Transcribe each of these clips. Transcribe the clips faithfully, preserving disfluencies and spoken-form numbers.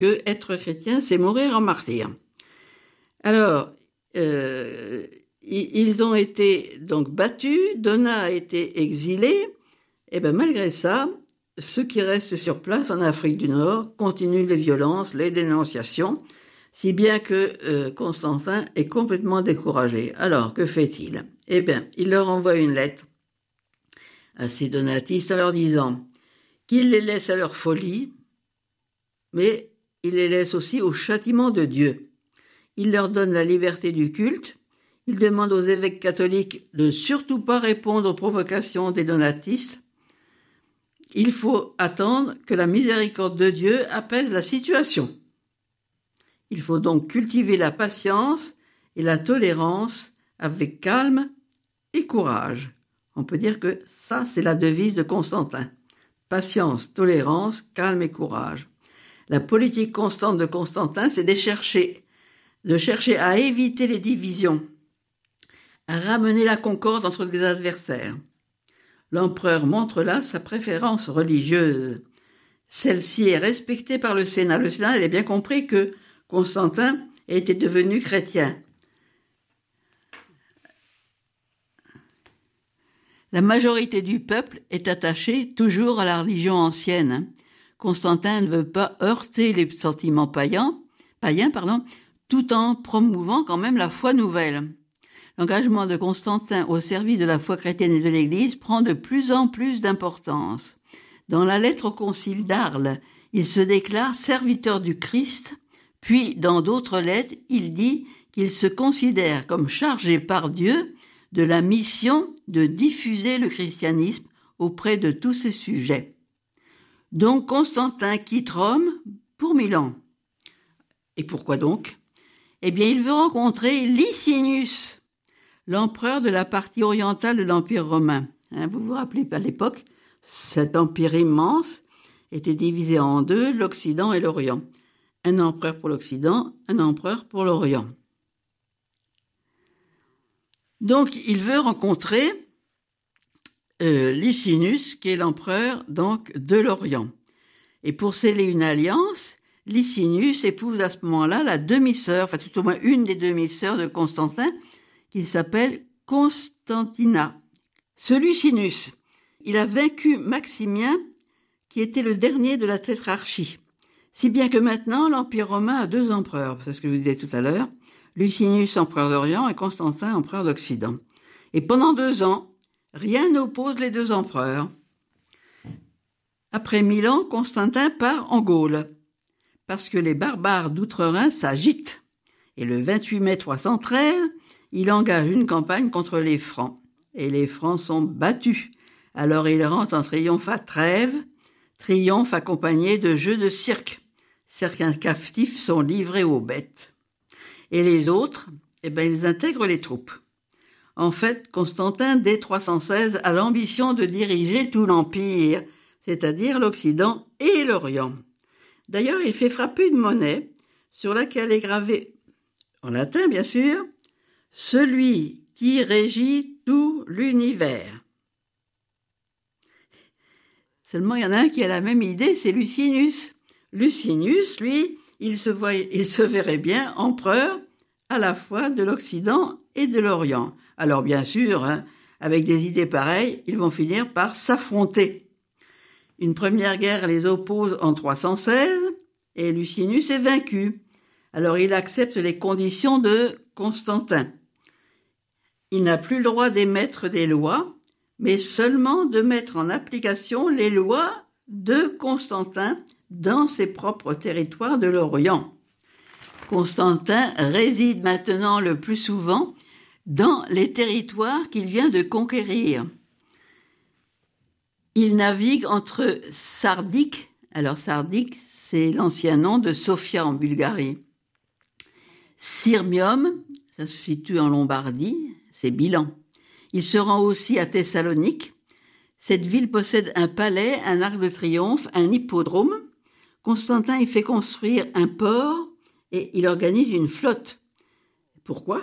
que être chrétien, c'est mourir en martyr. Alors, euh, ils ont été donc battus, Donat a été exilé, et bien malgré ça, ceux qui restent sur place en Afrique du Nord continuent les violences, les dénonciations, si bien que euh, Constantin est complètement découragé. Alors, que fait-il ? Eh bien, il leur envoie une lettre à ces donatistes en leur disant qu'il les laisse à leur folie, mais il les laisse aussi au châtiment de Dieu. Il leur donne la liberté du culte. Il demande aux évêques catholiques de surtout pas répondre aux provocations des donatistes. Il faut attendre que la miséricorde de Dieu apaise la situation. Il faut donc cultiver la patience et la tolérance avec calme et courage. On peut dire que ça, c'est la devise de Constantin. Patience, tolérance, calme et courage. La politique constante de Constantin, c'est de chercher, de chercher à éviter les divisions, à ramener la concorde entre les adversaires. L'empereur montre là sa préférence religieuse. Celle-ci est respectée par le Sénat. Le Sénat avait bien compris que Constantin était devenu chrétien. La majorité du peuple est attachée toujours à la religion ancienne. Constantin ne veut pas heurter les sentiments païens, païens, pardon, tout en promouvant quand même la foi nouvelle. L'engagement de Constantin au service de la foi chrétienne et de l'Église prend de plus en plus d'importance. Dans la lettre au concile d'Arles, il se déclare serviteur du Christ, puis dans d'autres lettres, il dit qu'il se considère comme chargé par Dieu de la mission de diffuser le christianisme auprès de tous ses sujets. Donc Constantin quitte Rome pour Milan. Et pourquoi donc ? Eh bien, il veut rencontrer Licinius, l'empereur de la partie orientale de l'Empire romain. Hein, vous vous rappelez, à l'époque, cet empire immense était divisé en deux, l'Occident et l'Orient. Un empereur pour l'Occident, un empereur pour l'Orient. Donc, il veut rencontrer euh, Licinius, qui est l'empereur donc de l'Orient. Et pour sceller une alliance, Licinius épouse à ce moment-là la demi-sœur, enfin tout au moins une des demi-sœurs de Constantin, qui s'appelle Constantina. Ce Licinius, il a vaincu Maximien, qui était le dernier de la tétrarchie. Si bien que maintenant, l'Empire romain a deux empereurs, c'est ce que je vous disais tout à l'heure, Licinius, empereur d'Orient, et Constantin, empereur d'Occident. Et pendant deux ans, rien n'oppose les deux empereurs. Après Milan, Constantin part en Gaule, parce que les barbares d'outre-Rhin s'agitent. Et le vingt-huit mai trois cent treize, il engage une campagne contre les Francs. Et les Francs sont battus. Alors il rentre en triomphe à Trèves, triomphe accompagné de jeux de cirque. Certains captifs sont livrés aux bêtes. Et les autres, eh ben, ils intègrent les troupes. En fait, Constantin, dès trois cent seize, a l'ambition de diriger tout l'Empire, c'est-à-dire l'Occident et l'Orient. D'ailleurs, il fait frapper une monnaie sur laquelle est gravé, en latin bien sûr, « Celui qui régit tout l'univers ». Seulement, il y en a un qui a la même idée, c'est Licinius. Licinius, lui, il se, voyait, il se verrait bien empereur à la fois de l'Occident et de l'Orient. Alors bien sûr, hein, avec des idées pareilles, ils vont finir par s'affronter. Une première guerre les oppose en trois cent seize et Licinius est vaincu. Alors il accepte les conditions de Constantin. Il n'a plus le droit d'émettre des lois, mais seulement de mettre en application les lois de Constantin dans ses propres territoires de l'Orient. Constantin réside maintenant le plus souvent dans les territoires qu'il vient de conquérir. Il navigue entre Sardique, alors Sardique, c'est l'ancien nom de Sofia en Bulgarie, Sirmium, ça se situe en Lombardie, c'est Milan. Il se rend aussi à Thessalonique. Cette ville possède un palais, un arc de triomphe, un hippodrome. Constantin y fait construire un port et il organise une flotte. Pourquoi ?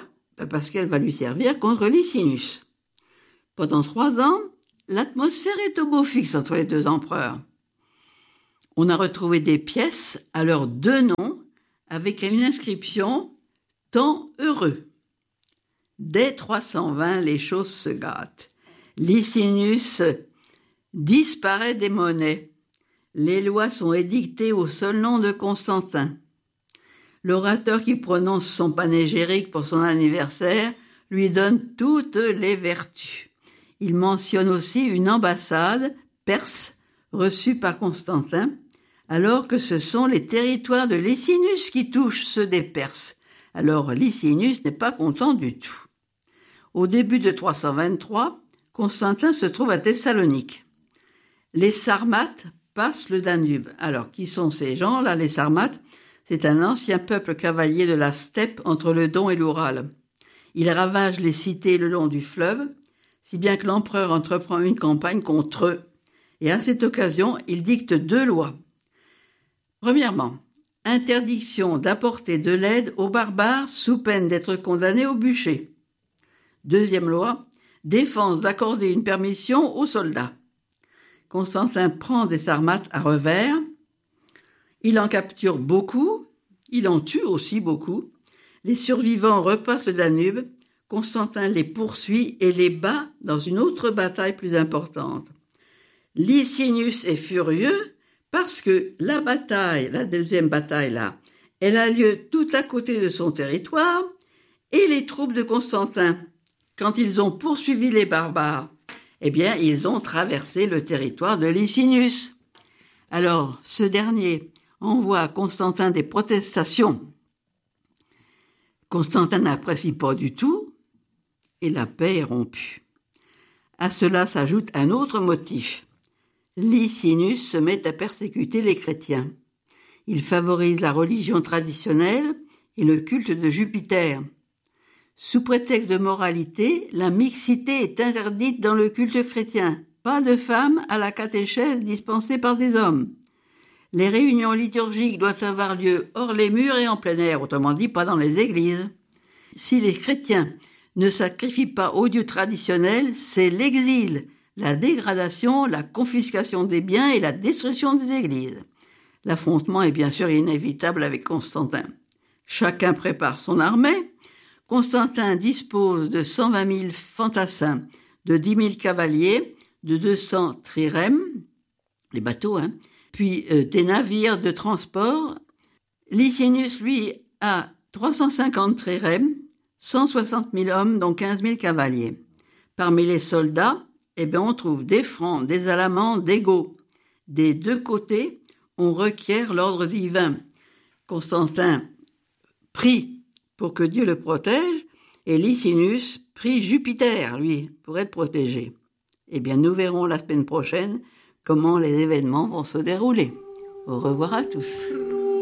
Parce qu'elle va lui servir contre Licinius. Pendant trois ans, l'atmosphère est au beau fixe entre les deux empereurs. On a retrouvé des pièces à leurs deux noms avec une inscription « Temps heureux ». Dès trois cent vingt, les choses se gâtent. Licinius disparaît des monnaies. Les lois sont édictées au seul nom de Constantin. L'orateur qui prononce son panégyrique pour son anniversaire lui donne toutes les vertus. Il mentionne aussi une ambassade perse reçue par Constantin, alors que ce sont les territoires de Licinius qui touchent ceux des Perses. Alors Licinius n'est pas content du tout. Au début de trois cent vingt-trois, Constantin se trouve à Thessalonique. Les Sarmates passent le Danube. Alors, qui sont ces gens-là, les Sarmates ? C'est un ancien peuple cavalier de la steppe entre le Don et l'Oural. Ils ravagent les cités le long du fleuve, si bien que l'empereur entreprend une campagne contre eux. Et à cette occasion, il dicte deux lois. Premièrement, interdiction d'apporter de l'aide aux barbares sous peine d'être condamné au bûcher. Deuxième loi, défense d'accorder une permission aux soldats. Constantin prend des Sarmates à revers. Il en capture beaucoup, il en tue aussi beaucoup. Les survivants repassent le Danube. Constantin les poursuit et les bat dans une autre bataille plus importante. Licinius est furieux parce que la bataille, la deuxième bataille là, elle a lieu tout à côté de son territoire et les troupes de Constantin, quand ils ont poursuivi les barbares, eh bien, ils ont traversé le territoire de Licinius. Alors, ce dernier envoie à Constantin des protestations. Constantin n'apprécie pas du tout et la paix est rompue. À cela s'ajoute un autre motif. Licinius se met à persécuter les chrétiens. Il favorise la religion traditionnelle et le culte de Jupiter. Sous prétexte de moralité, la mixité est interdite dans le culte chrétien. Pas de femmes à la catéchèse dispensée par des hommes. Les réunions liturgiques doivent avoir lieu hors les murs et en plein air, autrement dit pas dans les églises. Si les chrétiens ne sacrifient pas aux dieux traditionnels, c'est l'exil, la dégradation, la confiscation des biens et la destruction des églises. L'affrontement est bien sûr inévitable avec Constantin. Chacun prépare son armée. Constantin dispose de cent vingt mille fantassins, de dix mille cavaliers, de deux cents trirèmes, les bateaux, hein, puis euh, des navires de transport. Licinius, lui, a trois cent cinquante trirèmes, cent soixante mille hommes, dont quinze mille cavaliers. Parmi les soldats, eh bien, on trouve des Francs, des Alamans, des Goths. Des deux côtés, on requiert l'ordre divin. Constantin prie pour que Dieu le protège, et Licinius prie Jupiter, lui, pour être protégé. Eh bien, nous verrons la semaine prochaine comment les événements vont se dérouler. Au revoir à tous.